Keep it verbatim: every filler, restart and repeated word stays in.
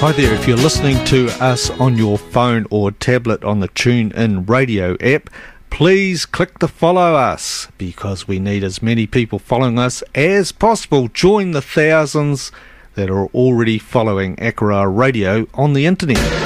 Hi there, if you're listening to us on your phone or tablet on the TuneIn Radio app, please click to follow us, because we need as many people following us as possible. Join the thousands that are already following Akara Radio on the internet.